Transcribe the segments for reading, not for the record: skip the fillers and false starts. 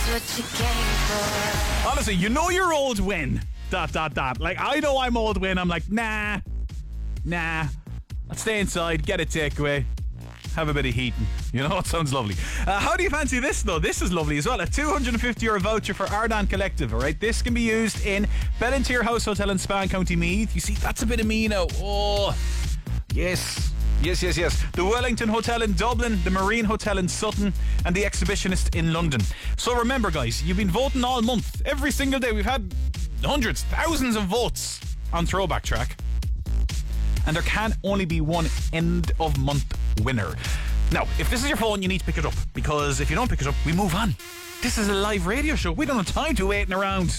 what you came for. Honestly, you know you're old when. ... Like, I know I'm old when I'm like, nah. I'll stay inside, get a takeaway, have a bit of heating. You know, it sounds lovely. How do you fancy this, though? This is lovely as well. A €250 voucher for Ardan Collective, all right? This can be used in Ballantyre House Hotel in Spa in County Meath. You see, that's a bit of me now. Oh, yes. The Wellington Hotel in Dublin, the Marine Hotel in Sutton, and the Exhibitionist in London. So remember, guys, you've been voting all month. Every single day. We've had hundreds, thousands of votes on Throwback Track. And there can only be one end of month winner. Now, if this is your phone, you need to pick it up, because if you don't pick it up, we move on. This is a live radio show. We don't have time to waiting around.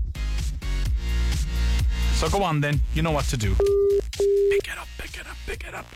So go on then. You know what to do. Pick it up.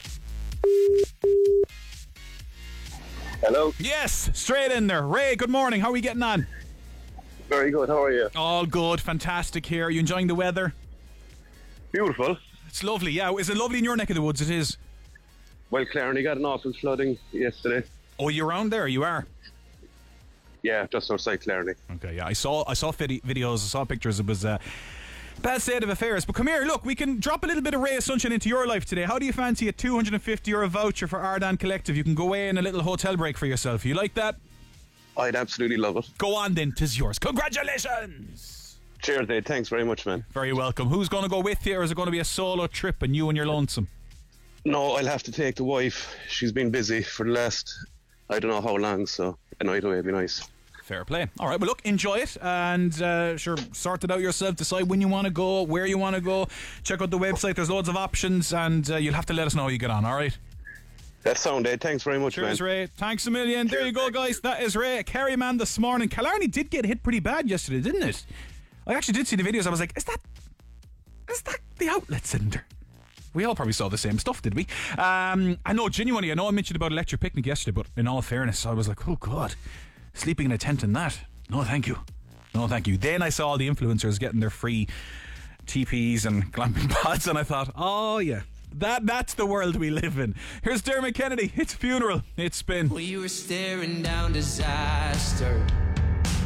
Hello. Yes, straight in there. Ray, good morning. How are we getting on? Very good. How are you? All good. Fantastic here. Are you enjoying the weather? Beautiful. It's lovely, yeah. Is it lovely in your neck of the woods? It is. Well, Clarny got an awful flooding yesterday. Oh, you're around there? You are? Yeah, just outside Clarny. Okay, yeah. I saw videos, I saw pictures. It was a bad state of affairs. But come here, look, we can drop a little bit of ray of sunshine into your life today. How do you fancy a €250 voucher for Ardan Collective? You can go away in a little hotel break for yourself. You like that? I'd absolutely love it. Go on then, 'tis yours. Congratulations! Cheers, Dave. Thanks very much, man. Very welcome. Who's going to go with you, or is it going to be a solo trip and you and your lonesome? No, I'll have to take the wife. She's been busy for the last, I don't know how long, so a night away would be nice. Fair play. All right, well, look, enjoy it, and sure, sort it out yourself. Decide when you want to go, where you want to go. Check out the website. There's loads of options, and you'll have to let us know how you get on, all right? That's sound, Dave. Thanks very much, Cheers, man. Ray. Thanks a million. There you go, guys. That is Ray. Kerryman this morning. Killarney did get hit pretty bad yesterday, didn't it? I actually did see the videos. I was like, is that the outlet centre? We all probably saw the same stuff, did we? I know, genuinely, I know I mentioned about Electric Picnic yesterday, but in all fairness, I was like, oh God, sleeping in a tent in that? No, thank you. Then I saw all the influencers getting their free teepees and glamping pods, and I thought, oh yeah, that's the world we live in. Here's Dermot Kennedy. It's Funeral. It's Spin. Well, you were staring down disaster.